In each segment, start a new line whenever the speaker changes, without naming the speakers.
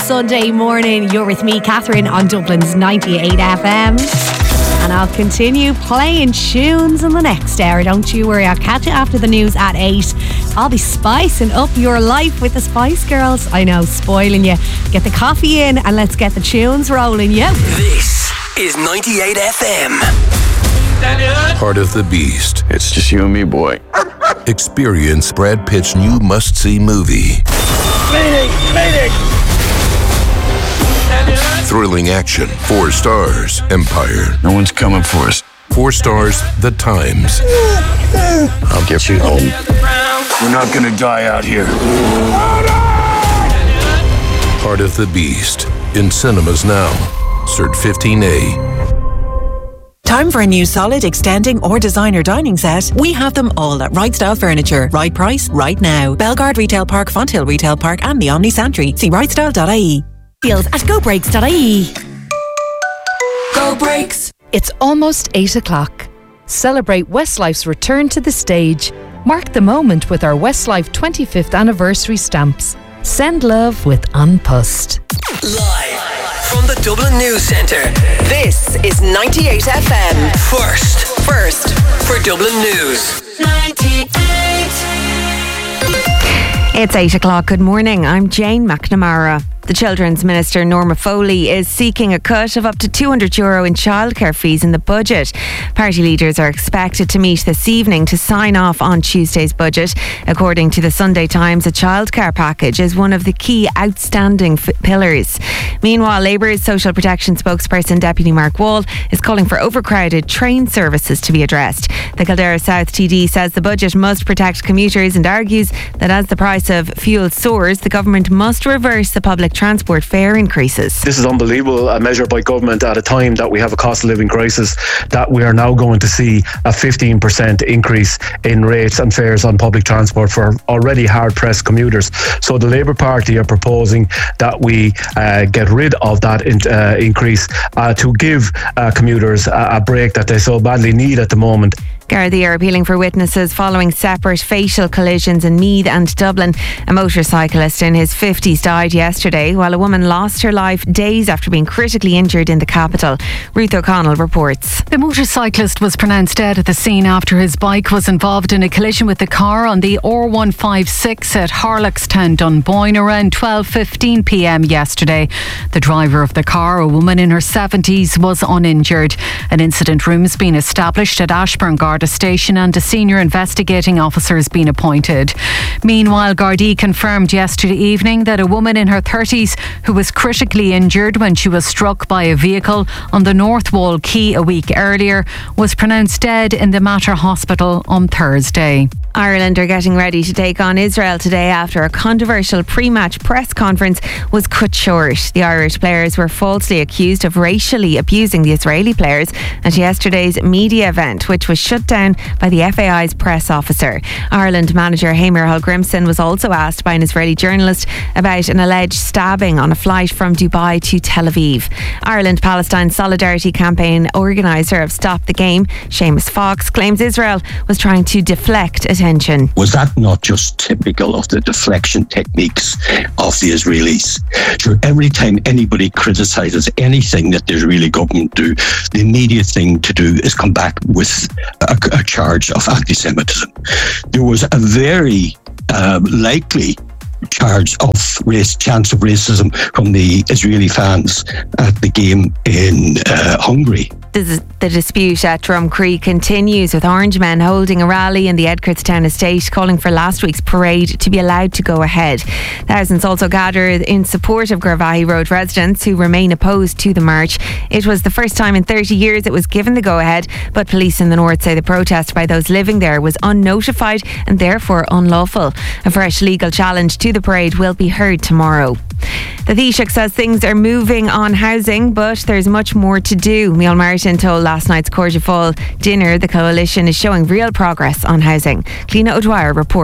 Sunday morning. You're with me, Catherine, on Dublin's 98 FM. And I'll continue playing tunes in the next hour. Don't you worry, I'll catch you after the news at 8. I'll be spicing up your life with the Spice Girls. I know, spoiling you. Get the coffee in and let's get the tunes rolling, yeah.
This is 98 FM.
Heart of the Beast.
It's just you and me, boy.
Experience Brad Pitt's new must-see movie.
Bleeding!
Thrilling action. 4 stars. Empire.
No one's coming for us.
4 stars. The Times.
I'll get you home. We're not gonna die out here.
Heart of the Beast. In cinemas now. Cert 15A.
Time for a new solid, extending or designer dining set? We have them all at Right Style Furniture. Right price, right now. Bellegarde Retail Park, Fonthill Retail Park and the Omni Santry. See rightstyle.ie.
Deals at gobreaks.ie.
Go Breaks!
It's almost 8 o'clock. Celebrate Westlife's return to the stage. Mark the moment with our Westlife 25th anniversary stamps. Send love with Unpussed.
Live from the Dublin News Centre, this is 98 FM. First for Dublin News. 98.
It's 8 o'clock. Good morning. I'm Jane McNamara. The Children's Minister Norma Foley is seeking a cut of up to €200 in childcare fees in the budget. Party leaders are expected to meet this evening to sign off on Tuesday's budget. According to the Sunday Times, a childcare package is one of the key outstanding pillars. Meanwhile, Labour's social protection spokesperson Deputy Mark Wall is calling for overcrowded train services to be addressed. The Kildare South TD says the budget must protect commuters and argues that as the price of fuel soars, the government must reverse the public transport fare increases.
This is unbelievable, a measure by government at a time that we have a cost of living crisis, that we are now going to see a 15% increase in rates and fares on public transport for already hard-pressed commuters. So the Labour Party are proposing that we get rid of that increase to give commuters a break that they so badly need at the moment.
Gardaí are appealing for witnesses following separate fatal collisions in Meath and Dublin. A motorcyclist in his 50s died yesterday, while a woman lost her life days after being critically injured in the capital. Ruth O'Connell reports.
The motorcyclist was pronounced dead at the scene after his bike was involved in a collision with the car on the R156 at Harlockstown, Dunboyne, around 12:15pm yesterday. The driver of the car, a woman in her 70s, was uninjured. An incident room has been established at Ashbourne Garda Station and a senior investigating officer has been appointed. Meanwhile, Gardaí confirmed yesterday evening that a woman in her 30s who was critically injured when she was struck by a vehicle on the North Wall Quay a week earlier was pronounced dead in the Mater Hospital on Thursday.
Ireland are getting ready to take on Israel today after a controversial pre-match press conference was cut short. The Irish players were falsely accused of racially abusing the Israeli players at yesterday's media event, which was shut down by the FAI's press officer. Ireland manager Heimir Hallgrimsson was also asked by an Israeli journalist about an alleged stabbing on a flight from Dubai to Tel Aviv. Ireland-Palestine Solidarity Campaign organiser of Stop the Game, Seamus Fox, claims Israel was trying to deflect attention.
Was that not just typical of the deflection techniques of the Israelis? Sure, every time anybody criticises anything that the Israeli government do, the immediate thing to do is come back with a charge of anti-Semitism. There was a very likely charge of chance of racism from the Israeli fans at the game in Hungary.
The dispute at Drumcree continues, with Orange Men holding a rally in the Edgartown estate calling for last week's parade to be allowed to go ahead. Thousands also gathered in support of Garvaghey Road residents who remain opposed to the march. It was the first time in 30 years it was given the go-ahead, but police in the north say the protest by those living there was unnotified and therefore unlawful. A fresh legal challenge to the parade will be heard tomorrow. The Taoiseach says things are moving on housing, but there's much more to do. Micheál Martin told last night's Cordia Fall dinner the coalition is showing real progress on housing. Cliona O'Dwyer reports.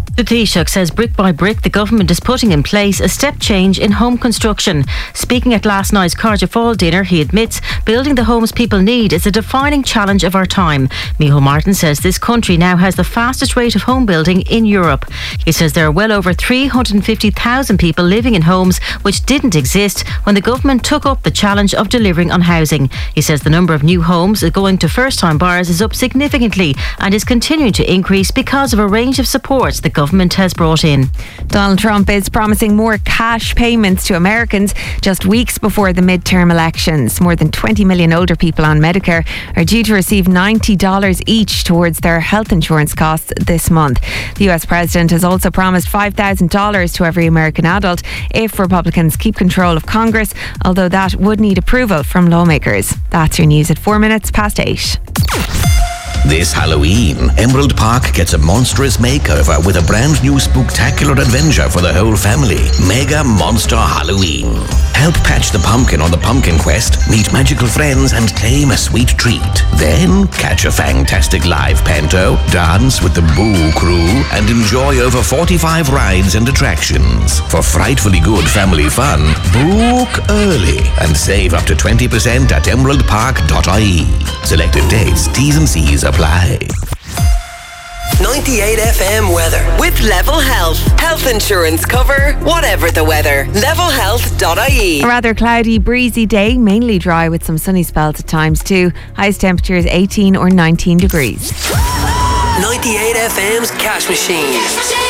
The Taoiseach says brick by brick the government is putting in place a step change in home construction. Speaking at last night's Cardiff Fall dinner, he admits building the homes people need is a defining challenge of our time. Micheál Martin says this country now has the fastest rate of home building in Europe. He says there are well over 350,000 people living in homes which didn't exist when the government took up the challenge of delivering on housing. He says the number of new homes going to first-time buyers is up significantly and is continuing to increase because of a range of supports the government has brought in.
Donald Trump is promising more cash payments to Americans just weeks before the midterm elections. More than 20 million older people on Medicare are due to receive $90 each towards their health insurance costs this month. The US president has also promised $5,000 to every American adult if Republicans keep control of Congress, although that would need approval from lawmakers. That's your news at 8:04.
This Halloween, Emerald Park gets a monstrous makeover with a brand new spooktacular adventure for the whole family. Mega Monster Halloween. Help patch the pumpkin on the pumpkin quest, meet magical friends and claim a sweet treat. Then catch a fantastic live panto, dance with the Boo Crew and enjoy over 45 rides and attractions. For frightfully good family fun, book early and save up to 20% at emeraldpark.ie. Selected dates, T's and C's apply.
98 FM weather with Level Health. Health insurance cover, whatever the weather. Levelhealth.ie.
A rather cloudy, breezy day, mainly dry with some sunny spells at times too. Highest temperatures 18 or 19 degrees.
98 FM's Cash Machine.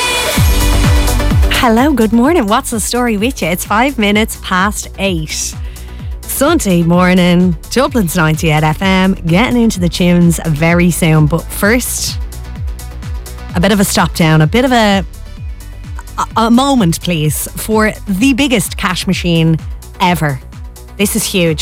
Hello, good morning. What's the story with you? It's 8:05. Sunday morning, Dublin's 98 FM, getting into the tunes very soon. But first, a bit of a stop down, a bit of a moment, please, for the biggest cash machine ever. This is huge.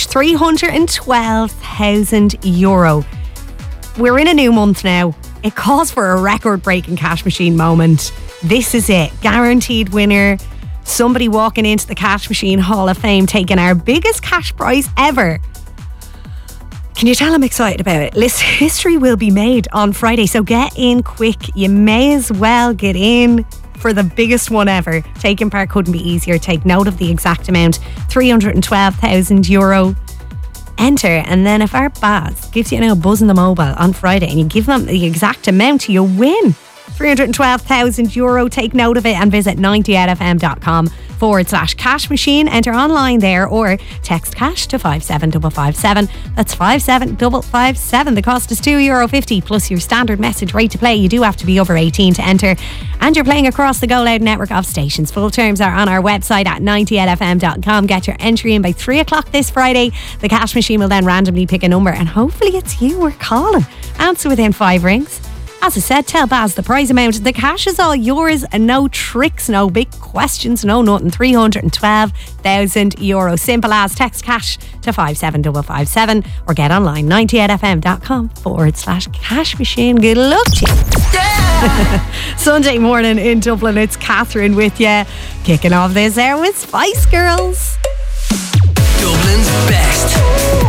€312,000. We're in a new month now. It calls for a record-breaking cash machine moment. This is it. Guaranteed winner. Somebody walking into the Cash Machine Hall of Fame taking our biggest cash prize ever. Can you tell I'm excited about it? Listen, history will be made on Friday, so get in quick. You may as well get in for the biggest one ever. Taking part couldn't be easier. Take note of the exact amount, €312,000. Enter, and then if our Baz gives you a buzz in the mobile on Friday and you give them the exact amount, you win. €312,000. Take note of it and visit 98fm.com/cash machine. Enter online there or text cash to 57557. That's 57557. The cost is €2.50 plus your standard message rate to play. You do have to be over 18 to enter, and you're playing across the Go Loud network of stations. Full terms are on our website at 98fm.com. Get your entry in by 3 o'clock this Friday. The cash machine will then randomly pick a number, and hopefully it's you we're calling. Answer within 5 rings. As I said, tell Baz the prize amount. The cash is all yours, and no tricks, no big questions, no nothing. €312,000. Simple as text cash to 57557 or get online 98fm.com/cash machine. Good luck to you. Yeah. Sunday morning in Dublin, it's Catherine with you. Kicking off this hour with Spice Girls.
Dublin's best.